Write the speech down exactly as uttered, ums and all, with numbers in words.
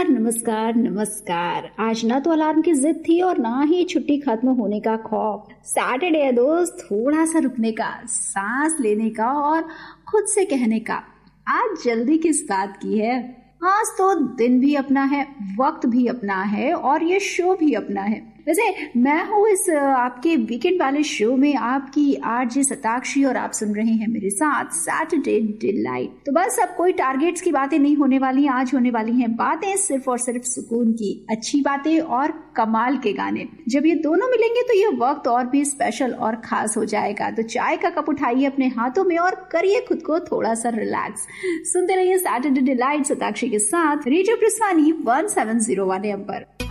नमस्कार नमस्कार नमस्कार। आज ना तो अलार्म की जिद थी और ना ही छुट्टी खत्म होने का खौफ। सैटरडे है दोस्त, थोड़ा सा रुकने का, सांस लेने का और खुद से कहने का आज जल्दी किस बात की है। आज तो दिन भी अपना है, वक्त भी अपना है और ये शो भी अपना है। वैसे मैं हूँ इस आपके वीकेंड वाले शो में आपकी आरजे सताक्षी और आप सुन रहे हैं मेरे साथ सैटरडे डिलाइट। तो बस अब कोई टारगेट्स की बातें नहीं होने वाली, आज होने वाली हैं बातें सिर्फ और सिर्फ सुकून की, अच्छी बातें और कमाल के गाने। जब ये दोनों मिलेंगे तो ये वक्त और भी स्पेशल और खास हो जाएगा। तो चाय का कप उठाइए अपने हाथों में और करिए खुद को थोड़ा सा रिलैक्स। सुनते रहिए सैटरडे डिलाइट सताक्षी के साथ radio प्रस्थानी one seven zero one M पर।